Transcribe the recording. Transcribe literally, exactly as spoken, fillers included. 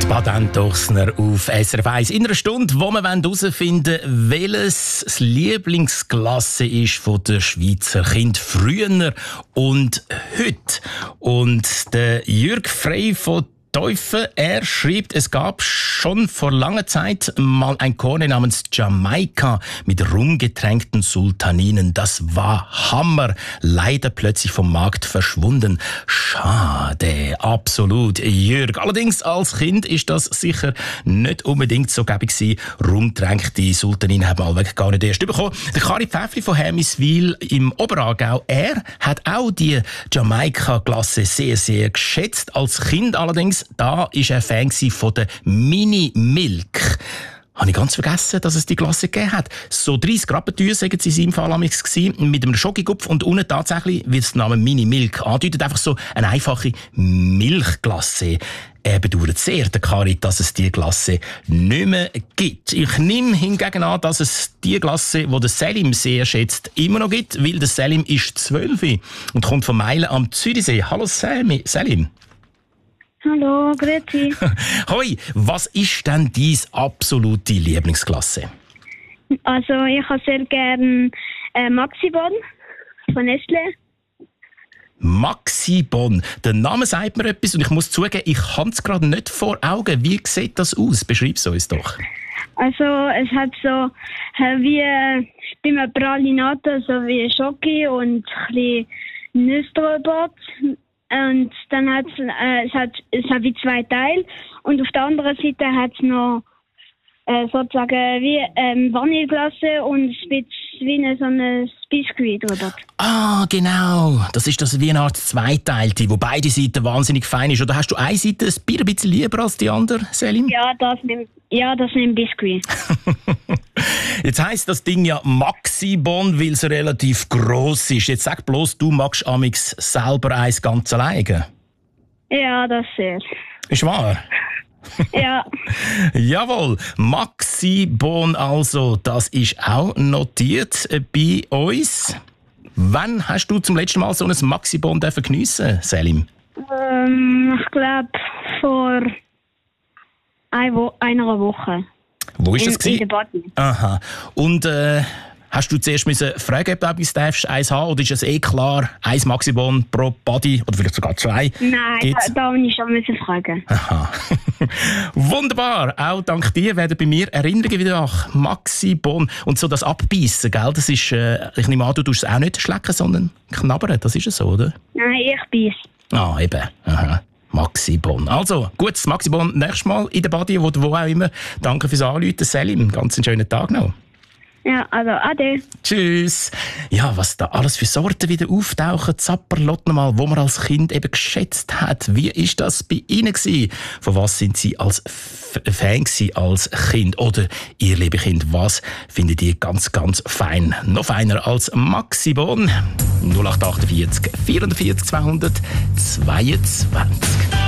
Baden Dochsner auf S R F eins. In einer Stunde, wo wir herausfinden wollen, welches das Lieblingsklasse ist von der Schweizer Kind früher und heute. Und der Jürg Frey von Teufel, er schreibt, es gab schon vor langer Zeit mal ein Korn namens Jamaika mit rumgetränkten Sultaninen. Das war Hammer. Leider plötzlich vom Markt verschwunden. Schade, absolut, Jürg. Allerdings als Kind ist das sicher nicht unbedingt so gäbig gewesen. Rumgetränkte Sultaninen haben wir allweg gar nicht erst bekommen. Der Kari Pfäffli von Hermiswil im Oberaargau, er hat auch die Jamaika-Klasse sehr, sehr geschätzt. Als Kind allerdings, da war er Fan von der Mini Milk. Habe ich ganz vergessen, dass es die Klasse gegeben hat. So dreißig Grabbentücher, sagen sie in seinem Fall amigs gewesen, mit einem Schokogupf und unten tatsächlich, wie es der Name Mini Milk andeutet, einfach so eine einfache Milchklasse. Er bedauert sehr, der Kari, dass es diese Klasse nicht mehr gibt. Ich nehme hingegen an, dass es die Klasse, die der Selim sehr schätzt, immer noch gibt, weil der Selim ist zwölf und kommt von Meilen am Zürichsee. Hallo Selim. Hallo, grüezi. Hoi, was ist denn deine absolute Lieblingsklasse? Also ich habe sehr gerne äh, Maxibon von Nestle. Maxibon. Der Name sagt mir etwas und ich muss zugeben, ich habe es gerade nicht vor Augen. Wie sieht das aus? Beschreib es uns doch. Also es hat so äh, wie äh, bei einem Pralinato, so wie Schoki und ein bisschen Nüsse drüber. Und dann hat äh, es hat es hat wie zwei Teile und auf der anderen Seite hat es noch äh, sozusagen wie ähm, Vanilleglasse und ein bisschen wie eine, so ein Biskuit drüber. Ah, genau. Das ist das wie eine Art Zweiteilte, wo beide Seiten wahnsinnig fein ist. Oder hast du eine Seite ein Bier ein bisschen lieber als die andere, Selim? Ja, das nimmt ja das nimmt Biskuit. Jetzt heisst das Ding ja Maxibon, weil es relativ gross ist. Jetzt sag bloß, du magst amix selber eins ganz alleine. Ja, das sehr. Ist wahr? Ja. Jawohl, Maxibon also, das ist auch notiert bei uns. Wann hast du zum letzten Mal so ein Maxibon geniessen, Selim? Ähm, ich glaube vor ein Wo- einer Woche. Wo ist in, das? In der Body. Aha. Und äh, hast du zuerst müssen fragen, ob du eins eins haben oder ist es eh klar, eins Maxibon pro Body oder vielleicht sogar zwei? Nein, Gibt's? da, da muss ich schon müssen fragen. Aha. Wunderbar. Auch dank dir werden bei mir Erinnerungen wieder wach. Maxibon. Und so das Abbeissen, gell? Das ist, äh, ich nehme an, du tust es auch nicht schlecken, sondern knabbern. Das ist es so, oder? Nein, ich beiß. Ah, eben. Aha. Maxibon. Also, gutes Maxibon nächstes Mal in der Body, wo, wo auch immer. Danke fürs Anrufen, Selim. Ganz einen schönen Tag noch. Ja, also ade. Tschüss. Ja, was da alles für Sorten wieder auftauchen, Zapperlot nochmal, wo man als Kind eben geschätzt hat. Wie ist das bei Ihnen gewesen? Von was sind Sie als F- Fan gewesen, als Kind? Oder ihr liebe Kind, was findet ihr ganz, ganz fein? Noch feiner als Maxibon? null acht acht vier vierundvierzig zweihundertzweiundzwanzig.